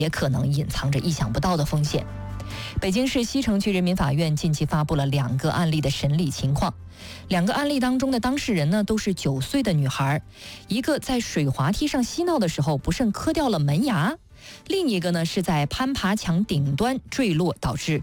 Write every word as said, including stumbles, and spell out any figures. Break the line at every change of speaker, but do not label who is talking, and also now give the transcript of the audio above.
也可能隐藏着意想不到的风险。北京市西城区人民法院近期发布了两个案例的审理情况，两个案例当中的当事人呢都是九岁的女孩，一个在水滑梯上嬉闹的时候不慎磕掉了门牙，另一个呢是在攀爬墙顶端坠落，导致